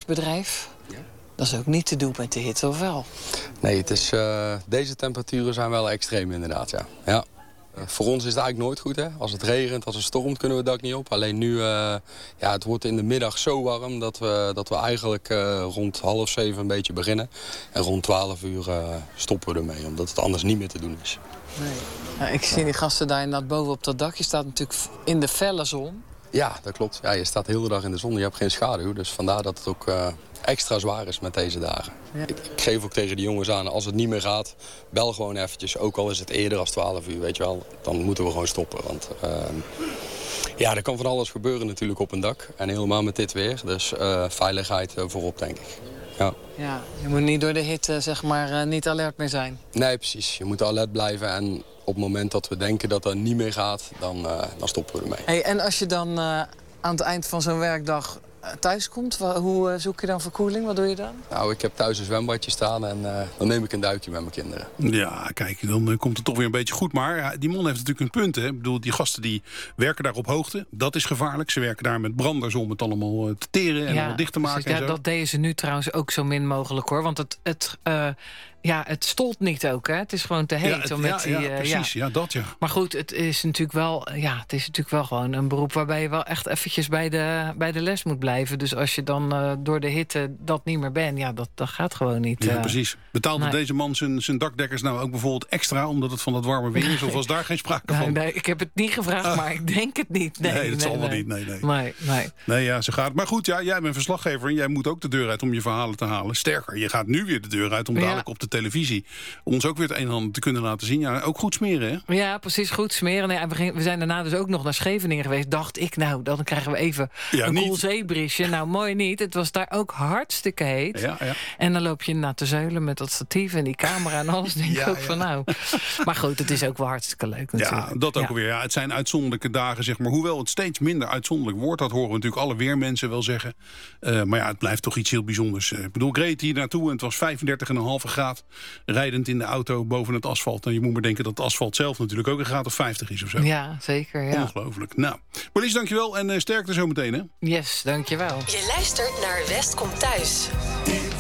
bedrijf. Ja. Dat is ook niet te doen met de hitte, of wel? Nee, het is, deze temperaturen zijn wel extreem inderdaad, ja. Voor ons is het eigenlijk nooit goed, hè. Als het regent, als het stormt, kunnen we het dak niet op. Alleen nu, het wordt in de middag zo warm dat we eigenlijk rond 6:30 een beetje beginnen. En rond 12:00 stoppen we ermee, omdat het anders niet meer te doen is. Nee. Ja, ik zie die gasten daar inderdaad boven op dat dak. Je staat natuurlijk in de felle zon. Ja, dat klopt. Ja, je staat de hele dag in de zon, je hebt geen schaduw. Dus vandaar dat het ook extra zwaar is met deze dagen. Ja. Ik geef ook tegen de jongens aan, als het niet meer gaat, bel gewoon eventjes. Ook al is het eerder als 12:00, weet je wel. Dan moeten we gewoon stoppen. Want er kan van alles gebeuren natuurlijk op een dak. En helemaal met dit weer. Dus veiligheid voorop, denk ik. Ja, je moet niet door de hitte, zeg maar, niet alert meer zijn. Nee, precies. Je moet alert blijven. En op het moment dat we denken dat dat niet meer gaat, dan stoppen we ermee. Hey, en als je dan aan het eind van zo'n werkdag thuis komt, hoe zoek je dan verkoeling? Wat doe je dan? Nou, ik heb thuis een zwembadje staan en dan neem ik een duikje met mijn kinderen. Ja, kijk, dan komt het toch weer een beetje goed. Maar ja, die man heeft natuurlijk een punt, hè. Ik bedoel, die gasten die werken daar op hoogte. Dat is gevaarlijk. Ze werken daar met branders om het allemaal te teren en allemaal dicht te maken. Precies, en zo. Dat deden ze nu trouwens ook zo min mogelijk, hoor. Want het stolt niet ook, hè? Het is gewoon te heet. Precies. Ja, dat ja. Maar goed, het is natuurlijk wel gewoon een beroep waarbij je wel echt eventjes bij de les moet blijven. Dus als je dan door de hitte dat niet meer bent, dat gaat gewoon niet. Ja, precies. Betaalde deze man zijn dakdekkers nou ook bijvoorbeeld extra, omdat het van dat warme weer is? Of was daar geen sprake van? Nee, ik heb het niet gevraagd, maar ik denk het niet. Nee, dat zal wel niet. Nee, ja, ze gaat. Maar goed, jij bent verslaggever en jij moet ook de deur uit om je verhalen te halen. Sterker, je gaat nu weer de deur uit om dadelijk op de televisie ons ook weer het een en ander te kunnen laten zien. Ja, ook goed smeren, hè? Ja, precies, goed smeren. Nee, we zijn daarna dus ook nog naar Scheveningen geweest. Dacht ik, nou, dan krijgen we even een koelzeebrisje. Nou, mooi niet. Het was daar ook hartstikke heet. Ja. En dan loop je naar te zeulen met dat statief en die camera en alles. Denk ik ook van nou. Maar goed, het is ook wel hartstikke leuk natuurlijk. Ja, dat ook weer. Ja, het zijn uitzonderlijke dagen, zeg maar. Hoewel het steeds minder uitzonderlijk wordt. Dat horen we natuurlijk alle weermensen wel zeggen. Maar ja, het blijft toch iets heel bijzonders. Ik bedoel, ik reed hier naartoe en het was 35,5 graden. Rijdend in de auto boven het asfalt. En je moet maar denken dat het asfalt zelf natuurlijk ook een graad of 50 is of zo. Ja, zeker. Ja. Ongelooflijk. Nou, Marlies, dankjewel en sterkte zo meteen, hè? Yes, dankjewel. Je luistert naar West komt thuis.